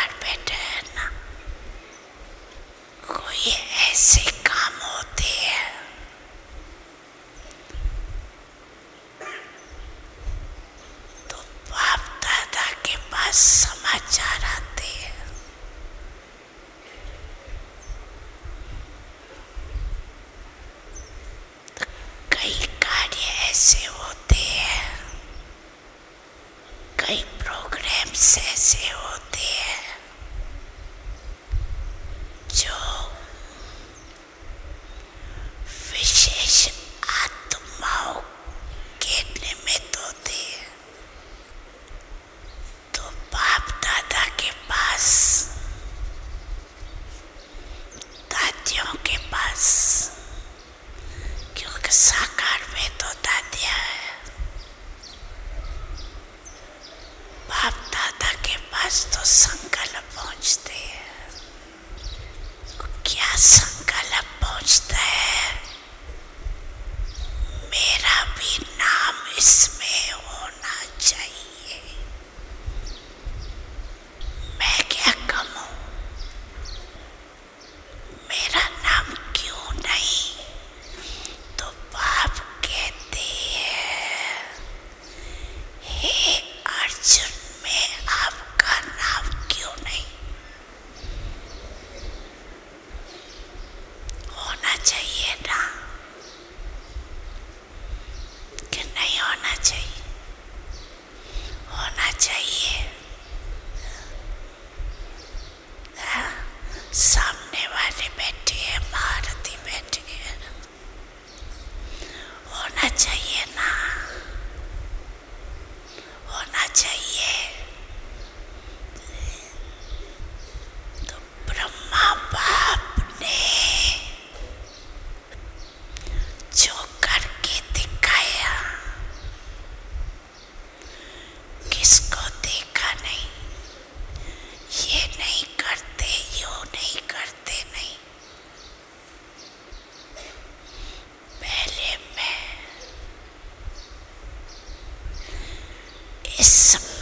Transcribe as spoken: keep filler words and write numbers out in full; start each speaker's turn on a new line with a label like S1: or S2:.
S1: बाहर बैठे हैं ना, कोई ऐसे काम होते हैं तो बाप दादा के पास समाचार आते हैं। तो कई कार्य ऐसे होते हैं, कई प्रोग्राम्स ऐसे होते हैं जो विशेष आत्माओं के निमित्त होते हैं। तो बाप दादा के पास, दादियों के पास, क्योंकि साकार में तो दादियाँ है, बाप दादा के पास तो संकल्प पहुँचते हैं। क्या संकल्प पहुँचता है? मेरा भी नाम इसमें होना चाहिए। मैं क्या कम हूँ, मेरा नाम क्यों नहीं? तो बाप कहते हैं, हे अर्जुन, में आपका नाम क्यों नहीं होना चाहिए ना? कि नहीं होना चाहिए? होना चाहिए। हाँ? सामने वाले बैठे हैं, महारथी बैठे हैं, होना चाहिए ना? होना चाहिए। तो ब्रह्मा बाप ने जो करके दिखाया, किसको देखा नहीं, ये नहीं करते, यूं नहीं करते, नहीं। पहले मैं इस